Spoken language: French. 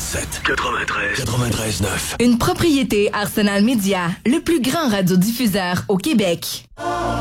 107 93 9. Une propriété Arsenal Média, le plus grand radiodiffuseur au Québec.